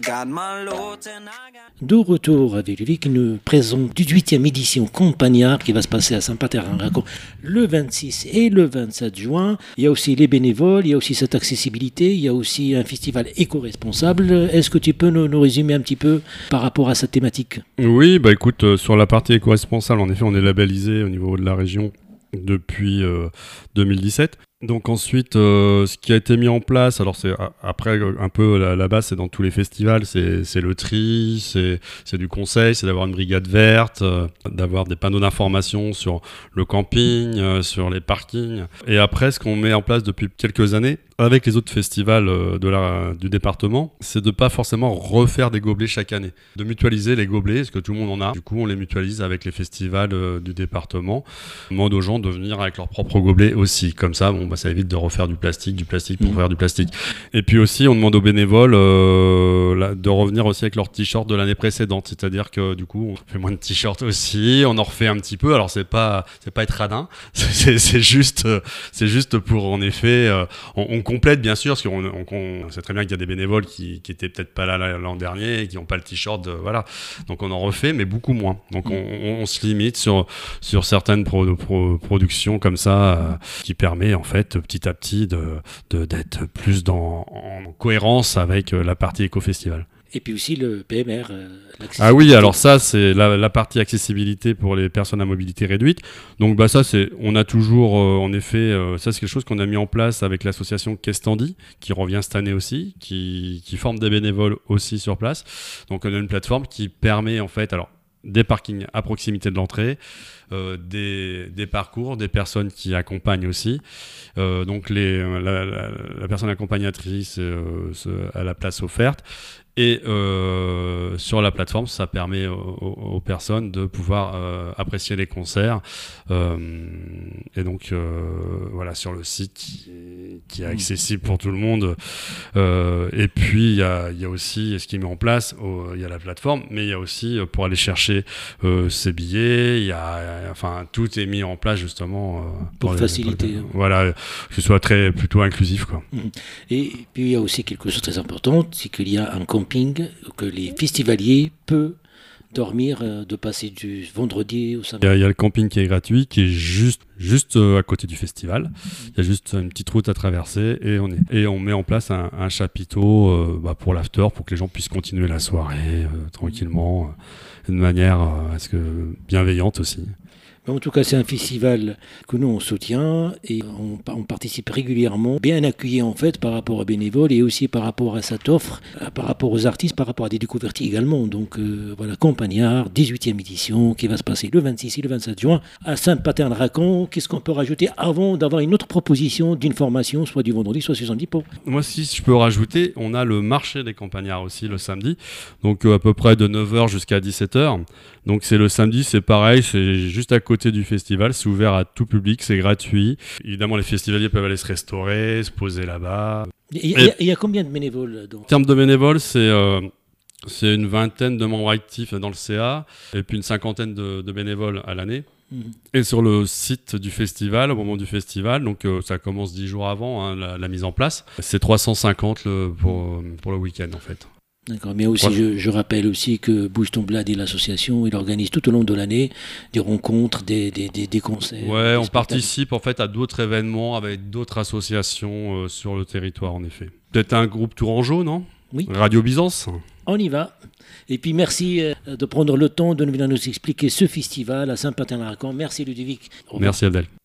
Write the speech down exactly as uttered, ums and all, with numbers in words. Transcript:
De retour avec lui qui nous présente dix-huitième édition Campagnard qui va se passer à Saint-Patern-en-Racon le vingt-six et le vingt-sept juin. Il y a aussi les bénévoles, il y a aussi cette accessibilité, il y a aussi un festival éco-responsable. Est-ce que tu peux nous, nous résumer un petit peu par rapport à cette thématique ? Oui, bah écoute, euh, sur la partie éco-responsable, en effet, on est labellisé au niveau de la région depuis euh, deux mille dix-sept. Donc ensuite, euh, ce qui a été mis en place, alors c'est après un peu la, la base, c'est dans tous les festivals, c'est, c'est le tri, c'est, c'est du conseil, c'est d'avoir une brigade verte, euh, d'avoir des panneaux d'information sur le camping, euh, sur les parkings. Et après, ce qu'on met en place depuis quelques années, avec les autres festivals euh, de la, du département, c'est de pas forcément refaire des gobelets chaque année, de mutualiser les gobelets, parce que tout le monde en a. Du coup, on les mutualise avec les festivals euh, du département, on demande aux gens de venir avec leurs propres gobelets aussi, comme ça, bon. Bah, ça évite de refaire du plastique, du plastique pour mmh. faire du plastique. Et puis aussi, on demande aux bénévoles euh, la, de revenir aussi avec leurs t-shirts de l'année précédente. C'est-à-dire que du coup, on fait moins de t-shirts aussi, on en refait un petit peu. Alors, c'est pas, c'est pas être radin, c'est, c'est, juste, c'est juste pour, en effet, euh, on, on complète bien sûr, parce qu'on on, on sait très bien qu'il y a des bénévoles qui, qui étaient peut-être pas là l'an dernier et qui n'ont pas le t-shirt, de, voilà. Donc, on en refait, mais beaucoup moins. Donc, mmh. on, on, on se limite sur, sur certaines pro, pro, productions comme ça, euh, qui permet, en fait, petit à petit de, de, d'être plus dans, en cohérence avec la partie éco-festival. Et puis aussi le P M R. Euh, ah oui, alors ça, c'est la, la partie accessibilité pour les personnes à mobilité réduite. Donc bah, ça, c'est, on a toujours, euh, en effet, euh, ça c'est quelque chose qu'on a mis en place avec l'association Kestandi, qui revient cette année aussi, qui, qui forme des bénévoles aussi sur place. Donc on a une plateforme qui permet en fait, alors, des parkings à proximité de l'entrée, euh, des, des parcours, des personnes qui accompagnent aussi. Euh, donc les, la, la, la personne accompagnatrice euh, a la place offerte. Et euh, sur la plateforme, ça permet aux, aux personnes de pouvoir euh, apprécier les concerts. Euh, et donc, euh, voilà, sur le site qui, qui est accessible pour tout le monde. Euh, et puis, il y a, y a aussi ce qui est mis en place, il y a la plateforme, mais il y a aussi pour aller chercher euh, ses billets. Il y a, enfin, tout est mis en place justement euh, pour, pour faciliter. Les, pour, voilà, que ce soit très plutôt inclusif, quoi. Et puis, il y a aussi quelque chose de très important, c'est qu'il y a un camping que les festivaliers peuvent dormir, euh, de passer du vendredi au samedi. Il y, a, il y a le camping qui est gratuit, qui est juste, juste euh, à côté du festival. Mmh. Il y a juste une petite route à traverser et on, est, et on met en place un, un chapiteau euh, bah, pour l'after, pour que les gens puissent continuer la soirée euh, tranquillement, euh, de manière euh, à ce que bienveillante aussi. En tout cas, c'est un festival que nous, on soutient et on, on participe régulièrement, bien accueilli en fait par rapport aux bénévoles et aussi par rapport à cette offre, par rapport aux artistes, par rapport à des découvertes également. Donc euh, voilà, Campagnard, dix-huitième édition qui va se passer le vingt-six et le vingt-sept juin à Saint-Patern-Racon. Qu'est-ce qu'on peut rajouter avant d'avoir une autre proposition d'une formation, soit du vendredi, soit du samedi pour... Moi, si je peux rajouter, on a le marché des Campagnards aussi le samedi, donc euh, à peu près de neuf heures jusqu'à dix-sept heures. Donc c'est le samedi, c'est pareil, c'est juste à côté du festival, c'est ouvert à tout public, c'est gratuit. Évidemment, les festivaliers peuvent aller se restaurer, se poser là-bas. Il y, y, y a combien de bénévoles donc ? En termes de bénévoles, c'est, euh, c'est une vingtaine de membres actifs dans le C A et puis une cinquantaine de, de bénévoles à l'année. Mmh. Et sur le site du festival, au moment du festival, donc euh, ça commence dix jours avant hein, la, la mise en place, c'est trois cent cinquante le, pour, pour le week-end en fait. D'accord, mais aussi, ouais. je, je rappelle aussi que Bouge ton bled et l'association, il organise tout au long de l'année des rencontres, des, des, des, des concerts. Ouais, des on participe en fait à d'autres événements avec d'autres associations euh, sur le territoire en effet. Peut-être un groupe Tourangeau, non ? Oui. Radio Byzance. On y va. Et puis merci euh, de prendre le temps de venir nous expliquer ce festival à Saint-Patern-Racon. Merci Ludovic. Merci Abdel.